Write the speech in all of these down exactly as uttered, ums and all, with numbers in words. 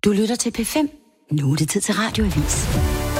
Du lytter til P fem. Nu er det tid til Radioavis.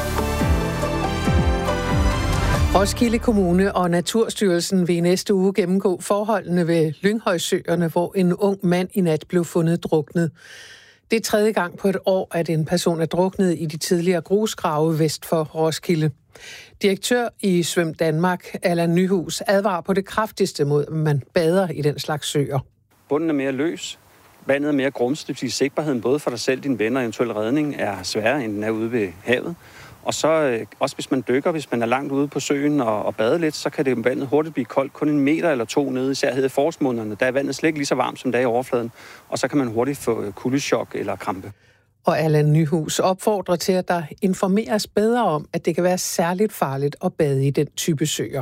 Roskilde Kommune og Naturstyrelsen vil i næste uge gennemgå forholdene ved Lynghøjsøerne, hvor en ung mand i nat blev fundet druknet. Det er tredje gang på et år, at en person er druknet i de tidligere grusgrave vest for Roskilde. Direktør i Svøm Danmark, Allan Nyhus, advarer på det kraftigste mod, at man bader i den slags søer. Bunden er mere løs, vandet er mere grumset, det vil sige sigtbarheden både for dig selv, dine venner og eventuel redning er sværere, end den er ude ved havet. Og så øh, også hvis man dykker, hvis man er langt ude på søen og, og bader lidt, så kan det vandet hurtigt blive koldt, kun en meter eller to nede, især i forårsmånederne. Der er vandet slet ikke lige så varmt, som der er i overfladen, og så kan man hurtigt få kuldechok eller krampe. Og Allan Nyhus opfordrer til, at der informeres bedre om, at det kan være særligt farligt at bade i den type søer.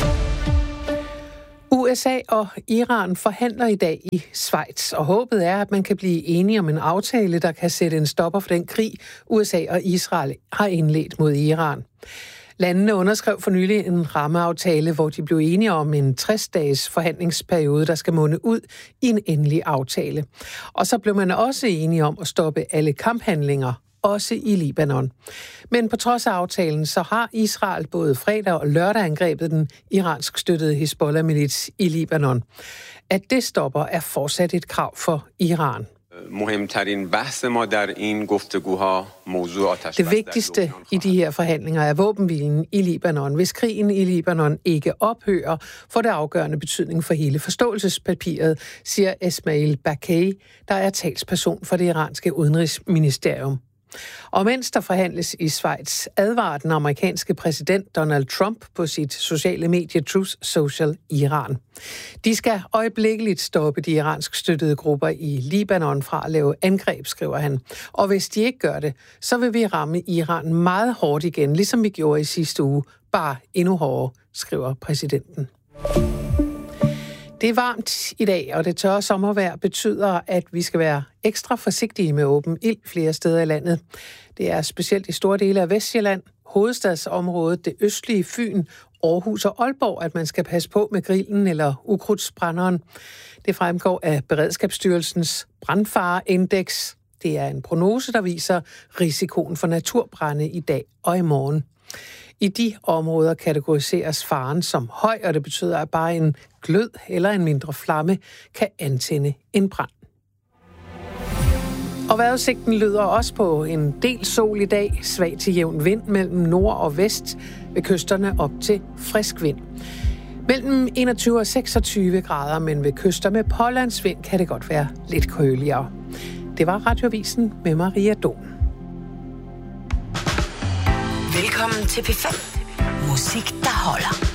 U S A og Iran forhandler i dag i Schweiz, og håbet er, at man kan blive enige om en aftale, der kan sætte en stopper for den krig, U S A og Israel har indledt mod Iran. Landene underskrev for nylig en rammeaftale, hvor de blev enige om en tres-dages forhandlingsperiode, der skal munde ud i en endelig aftale. Og så blev man også enige om at stoppe alle kamphandlinger, også i Libanon. Men på trods af aftalen, så har Israel både fredag og lørdag angrebet den iransk støttede Hizbollah-milits i Libanon. At det stopper er fortsat et krav for Iran. Det vigtigste i de her forhandlinger er våbenhvilen i Libanon. Hvis krigen i Libanon ikke ophører, får det afgørende betydning for hele forståelsespapiret, siger Esmail Bakay, der er talsperson for det iranske udenrigsministerium. Og mens der forhandles i Schweiz, advarer den amerikanske præsident Donald Trump på sit sociale medie Truth Social Iran. De skal øjeblikkeligt stoppe de iransk støttede grupper i Libanon fra at lave angreb, skriver han. Og hvis de ikke gør det, så vil vi ramme Iran meget hårdt igen, ligesom vi gjorde i sidste uge, bare endnu hårdere, skriver præsidenten. Det er varmt i dag, og det tørre sommervejr betyder, at vi skal være ekstra forsigtige med åben ild flere steder i landet. Det er specielt i store dele af Vestjylland, hovedstadsområdet, det østlige Fyn, Aarhus og Aalborg, at man skal passe på med grillen eller ukrudtsbrænderen. Det fremgår af Beredskabsstyrelsens brandfareindeks. Det er en prognose, der viser risikoen for naturbrande i dag og i morgen. I de områder kategoriseres faren som høj, og det betyder, at bare en glød eller en mindre flamme kan antænde en brand. Og vejrudsigten lyder også på en del sol i dag, svag til jævn vind mellem nord og vest, ved kysterne op til frisk vind. Mellem enogtyve og seksogtyve grader, men ved kyster med pålandsvind kan det godt være lidt køligere. Det var Radioavisen med Maria Dohm. Velkommen til P fem. Musik, der holder.